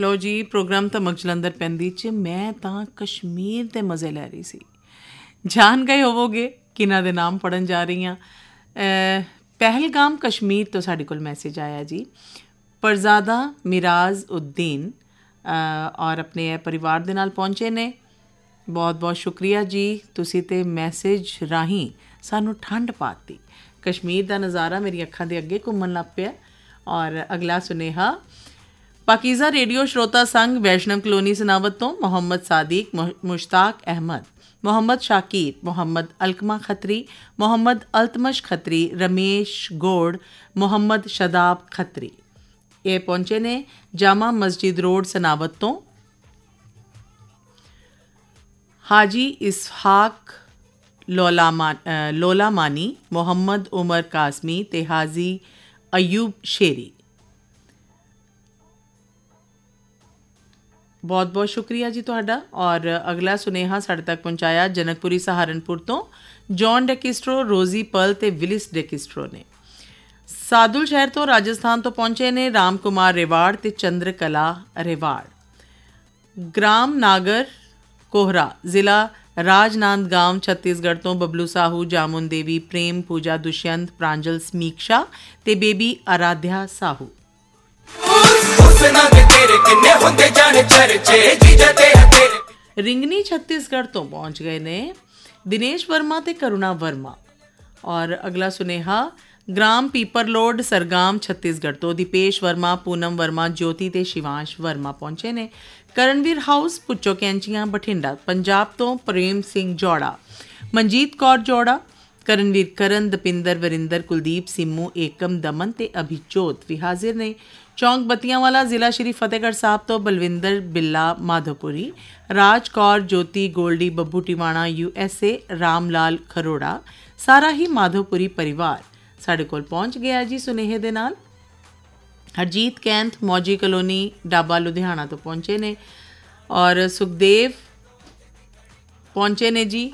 ਲਓ ਜੀ, ਪ੍ਰੋਗਰਾਮ ਧਮਕ ਜਲੰਧਰ ਪੈਂਦੀ 'ਚ ਮੈਂ ਤਾਂ ਕਸ਼ਮੀਰ ਦੇ ਮਜ਼ੇ ਲੈ ਰਹੀ ਸੀ। ਜਾਣ ਗਏ ਹੋਵੋਗੇ ਕਿਹਨਾਂ ਦੇ ਨਾਮ ਪੜ੍ਹਨ ਜਾ ਰਹੀ ਹਾਂ। ਪਹਿਲਗਾਮ ਕਸ਼ਮੀਰ ਤੋਂ ਸਾਡੇ ਕੋਲ ਮੈਸੇਜ ਆਇਆ ਜੀ। ਪਰਜ਼ਾਦਾ ਮਿਰਾਜ਼ ਉਦੀਨ ਔਰ ਆਪਣੇ ਪਰਿਵਾਰ ਦੇ ਨਾਲ ਪਹੁੰਚੇ ਨੇ। ਬਹੁਤ ਬਹੁਤ ਸ਼ੁਕਰੀਆ ਜੀ, ਤੁਸੀਂ ਤਾਂ ਮੈਸੇਜ ਰਾਹੀਂ ਸਾਨੂੰ ਠੰਡ ਪਾਤੀ। ਕਸ਼ਮੀਰ ਦਾ ਨਜ਼ਾਰਾ ਮੇਰੀ ਅੱਖਾਂ ਦੇ ਅੱਗੇ ਘੁੰਮਣ ਲੱਗ ਪਿਆ। ਔਰ ਅਗਲਾ ਸੁਨੇਹਾ ਪਾਕੀਜ਼ਾ ਰੇਡੀਓ ਸ਼ਰੋਤਾ ਸੰਘ ਵੈਸ਼ਨਵ ਕਲੋਨੀ ਸਨਾਵਤ ਤੋਂ ਮੁਹੰਮਦ ਸਾਦਿਕ, ਮੁਸ਼ਤਾਕ ਅਹਿਮਦ, ਮੁਹੰਮਦ ਸ਼ਾਕਿਰ, ਮੁਹੰਮਦ ਅਲਕਮਾ ਖੱਤਰੀ, ਮੁਹੰਮਦ ਅਲਤਮਸ਼ ਖੱਤਰੀ, ਰਮੇਸ਼ ਗੌੜ, ਮੁਹੰਮਦ ਸ਼ਦਾਬ ਖੱਤਰੀ। ਇਹ ਪਹੁੰਚੇ ਨੇ ਜਾਮਾ ਮਸਜਿਦ ਰੋਡ ਸਨਾਵਤ ਤੋਂ। ਹਾਜੀ ਇਸਹਾਕ ਲੋਲਾ ਮਾਨੀ, ਮੁਹੰਮਦ ਉਮਰ ਕਾਸਮੀ ਅਤੇ ਹਾਜੀ ਅਯੂਬ ਸ਼ੇਰੀ। ਬਹੁਤ ਬਹੁਤ ਸ਼ੁਕਰੀਆ ਜੀ ਤੁਹਾਡਾ। ਔਰ ਅਗਲਾ ਸੁਨੇਹਾ ਸਾਡੇ ਤੱਕ ਪਹੁੰਚਾਇਆ ਜਨਕਪੁਰੀ ਸਹਾਰਨਪੁਰ ਤੋਂ ਜੌਨ ਡੈਕਿਸਟਰੋ, ਰੋਜ਼ੀ ਪਲ ਅਤੇ ਵਿਲਿਸ ਡੈਕਿਸਟਰੋ ਨੇ। ਸਾਦੁਲ ਸ਼ਹਿਰ ਤੋਂ ਰਾਜਸਥਾਨ ਤੋਂ ਪਹੁੰਚੇ ਨੇ ਰਾਮ ਕੁਮਾਰ ਰੇਵਾੜ ਅਤੇ ਚੰਦਰਕਲਾ ਰੇਵਾੜ। ਗ੍ਰਾਮ ਨਾਗਰ ਕੋਹਰਾ, ਜ਼ਿਲ੍ਹਾ ਰਾਜਨਾਂਦਗਾਂਵ, ਛੱਤੀਸਗੜ੍ਹ ਤੋਂ ਬਬਲੂ ਸਾਹੂ, ਜਾਮੁਨ ਦੇਵੀ, ਪ੍ਰੇਮ ਪੂਜਾ, ਦੁਸ਼ਯੰਤ, ਪ੍ਰਾਂਜਲ ਸਮੀਕਸ਼ਾ ਅਤੇ ਬੇਬੀ ਆਰਾਧਿਆ ਸਾਹੂ। ਰਿੰਗਨੀ ਛੱਤੀਸਗੜ੍ਹ ਤੋਂ ਪਹੁੰਚ ਗਏ ਨੇ ਦਿਨੇਸ਼ ਵਰਮਾ ਅਤੇ ਕਰੁਣਾ ਵਰਮਾ। ਔਰ ਅਗਲਾ ਸੁਨੇਹਾ ਗ੍ਰਾਮ ਪੀਪਰਲੋਡ, ਸਰਗਾਮ, ਛੱਤੀਸਗੜ੍ਹ ਤੋਂ ਦੀਪੇਸ਼ ਵਰਮਾ, ਪੂਨਮ ਵਰਮਾ, ਜੋਤੀ ਅਤੇ ਸ਼ਿਵਾਂਸ਼ ਵਰਮਾ ਪਹੁੰਚੇ ਨੇ। ਕਰਨਵੀਰ ਹਾਊਸ, ਪੁੱਚੋ ਕੈਂਚੀਆਂ, ਬਠਿੰਡਾ, ਪੰਜਾਬ ਤੋਂ ਪ੍ਰੇਮ ਸਿੰਘ ਜੌੜਾ, ਮਨਜੀਤ ਕੌਰ ਜੌੜਾ, ਕਰਨਵੀਰ ਕਰਨ, ਦਪਿੰਦਰ, ਵਰਿੰਦਰ, ਕੁਲਦੀਪ, ਸਿੰਮੂ, ਏਕਮ, ਦਮਨ ਅਤੇ ਅਭਿਜੋਤ ਵੀ ਹਾਜ਼ਰ ਨੇ। ਚੌਂਕ ਬੱਤੀਆਂਵਾਲਾ, ਜ਼ਿਲ੍ਹਾ ਸ਼੍ਰੀ ਫਤਿਹਗੜ੍ਹ ਸਾਹਿਬ ਤੋਂ ਬਲਵਿੰਦਰ ਬਿੱਲਾ ਮਾਧੋਪੁਰੀ, ਰਾਜ ਕੌਰ, ਜੋਤੀ, ਗੋਲਡੀ, ਬੱਬੂ ਟਿਵਾਣਾ, USA, ਰਾਮ ਲਾਲ ਖਰੋੜਾ, ਸਾਰਾ ਹੀ ਮਾਧੋਪੁਰੀ ਪਰਿਵਾਰ ਸਾਡੇ ਕੋਲ ਪਹੁੰਚ ਗਿਆ ਜੀ ਸੁਨੇਹੇ ਦੇ ਨਾਲ। ਹਰਜੀਤ ਕੈਂਥ, ਮੌਜੀ ਕਲੋਨੀ, ਡਾਬਾ, ਲੁਧਿਆਣਾ ਤੋਂ ਪਹੁੰਚੇ ਨੇ। ਔਰ ਸੁਖਦੇਵ ਪਹੁੰਚੇ ਨੇ ਜੀ।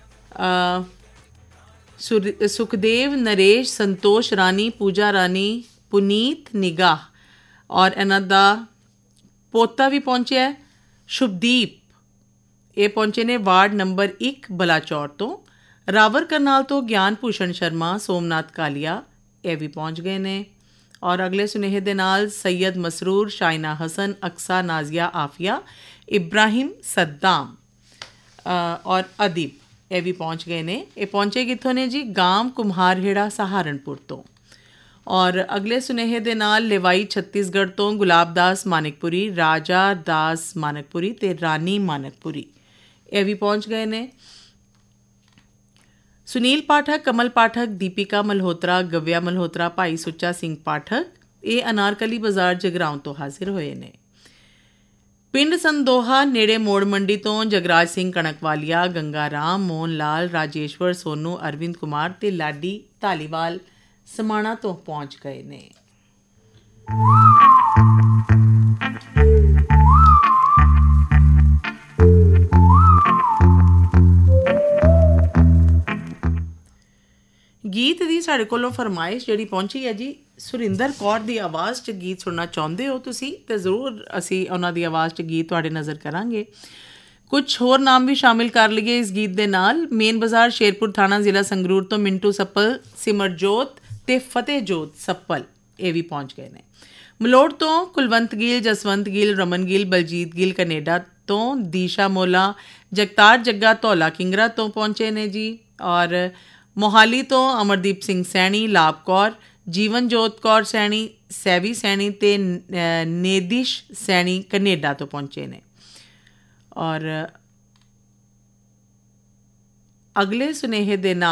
ਸੁਖਦੇਵ, ਨਰੇਸ਼, ਸੰਤੋਸ਼ ਰਾਣੀ, ਪੂਜਾ ਰਾਣੀ, ਪੁਨੀਤ ਨਿਗਾਹ ਔਰ ਇਹਨਾਂ ਦਾ ਪੋਤਾ ਵੀ ਪਹੁੰਚਿਆ ਸ਼ੁਭਦੀਪ। ਇਹ ਪਹੁੰਚੇ ਨੇ ਵਾਰਡ ਨੰਬਰ 1 ਬਲਾਚੌਰ ਤੋਂ। ਰਾਵਰ ਕਰਨਾਲ ਤੋਂ ਗਿਆਨ ਭੂਸ਼ਣ ਸ਼ਰਮਾ, ਸੋਮਨਾਥ ਕਾਲੀਆ ਇਹ ਵੀ ਪਹੁੰਚ ਗਏ ਨੇ। ਔਰ ਅਗਲੇ ਸੁਨੇਹੇ ਦੇ ਨਾਲ ਸੈਯਦ ਮਸਰੂਰ, ਸ਼ਾਇਨਾ ਹਸਨ, ਅਕਸਾ, ਨਾਜ਼ੀਆ ਆਫੀਆ, ਇਬਰਾਹਿਮ ਸੱਦਾਮ ਔਰ ਅਦੀਬ ਇਹ ਵੀ ਪਹੁੰਚ ਗਏ ਨੇ। ਇਹ ਪਹੁੰਚੇ ਕਿੱਥੋਂ ਨੇ ਜੀ? ਗਾਮ ਕੁਮਹਾਰਹੇੜਾ, ਸਹਾਰਨਪੁਰ ਤੋਂ। ਔਰ ਅਗਲੇ ਸੁਨੇਹੇ ਦੇ ਨਾਲ ਲਿਵਾਈ ਛੱਤੀਸਗੜ੍ਹ ਤੋਂ ਗੁਲਾਬ ਦਾਸ ਮਾਨਕਪੁਰੀ, ਰਾਜਾ ਦਾਸ ਮਾਨਕਪੁਰੀ ਅਤੇ ਰਾਨੀ ਮਾਨਕਪੁਰੀ ਇਹ ਵੀ ਪਹੁੰਚ ਗਏ ਨੇ। ਸੁਨੀਲ ਪਾਠਕ, ਕਮਲ ਪਾਠਕ, ਦੀਪਿਕਾ ਮਲਹੋਤਰਾ, ਗਵਿਆ ਮਲਹੋਤਰਾ, ਭਾਈ ਸੁੱਚਾ ਸਿੰਘ ਪਾਠਕ ਇਹ ਅਨਾਰਕਲੀ ਬਾਜ਼ਾਰ ਜਗਰਾਉਂ ਤੋਂ ਹਾਜ਼ਰ ਹੋਏ ਨੇ। ਪਿੰਡ ਸੰਦੋਹਾ ਨੇੜੇ ਮੋੜ ਮੰਡੀ ਤੋਂ ਜਗਰਾਜ ਸਿੰਘ ਕਣਕਵਾਲੀਆ, ਗੰਗਾ ਰਾਮ, ਮੋਹਨ ਲਾਲ, ਰਾਜੇਸ਼ਵਰ, ਸੋਨੂ, ਅਰਵਿੰਦ ਕੁਮਾਰ ਅਤੇ ਲਾਡੀ ਧਾਲੀਵਾਲ ਸਮਾਣਾ ਤੋਂ ਪਹੁੰਚ ਗਏ ਨੇ। ਗੀਤ ਦੀ ਸਾਡੇ ਕੋਲੋਂ ਫਰਮਾਇਸ਼ ਜਿਹੜੀ ਪਹੁੰਚੀ ਹੈ ਜੀ, ਸੁਰਿੰਦਰ ਕੌਰ ਦੀ ਆਵਾਜ਼ 'ਚ ਗੀਤ ਸੁਣਨਾ ਚਾਹੁੰਦੇ ਹੋ ਤੁਸੀਂ ਤਾਂ ਜ਼ਰੂਰ ਅਸੀਂ ਉਹਨਾਂ ਦੀ ਆਵਾਜ਼ 'ਚ ਗੀਤ ਤੁਹਾਡੇ ਨਜ਼ਰ ਕਰਾਂਗੇ। ਕੁਛ ਹੋਰ ਨਾਮ ਵੀ ਸ਼ਾਮਿਲ ਕਰ ਲਈਏ ਇਸ ਗੀਤ ਦੇ ਨਾਲ। ਮੇਨ ਬਾਜ਼ਾਰ, ਸ਼ੇਰਪੁਰ ਥਾਣਾ, ਜ਼ਿਲ੍ਹਾ ਸੰਗਰੂਰ ਤੋਂ ਮਿੰਟੂ ਸੱਪਲ, ਸਿਮਰਜੋਤ ਅਤੇ ਫਤਿਹਜੋਤ ਸੱਪਲ ਇਹ ਵੀ ਪਹੁੰਚ ਗਏ ਨੇ। ਮਲੋੜ ਤੋਂ ਕੁਲਵੰਤ ਗਿੱਲ, ਜਸਵੰਤ ਗਿੱਲ, ਰਮਨ ਗਿੱਲ, ਬਲਜੀਤ ਗਿੱਲ, ਕੈਨੇਡਾ ਤੋਂ ਦੀਸ਼ਾ ਮੋਲਾ, ਜਗਤਾਰ ਜੱਗਾ ਧੌਲਾ ਕਿੰਗਰਾ ਤੋਂ ਪਹੁੰਚੇ ਨੇ ਜੀ। ਔਰ ਮੋਹਾਲੀ ਤੋਂ ਅਮਰਦੀਪ ਸਿੰਘ ਸੈਣੀ, ਲਾਭ ਕੌਰ, ਜੀਵਨਜੋਤ ਕੌਰ ਸੈਣੀ, ਸੈਵੀ ਸੈਣੀ ਅਤੇ ਨੇਦਿਸ਼ ਸੈਣੀ ਕੈਨੇਡਾ ਤੋਂ ਪਹੁੰਚੇ ਨੇ। ਔਰ ਅਗਲੇ ਸੁਨੇਹੇ ਦੇ ਨਾਲ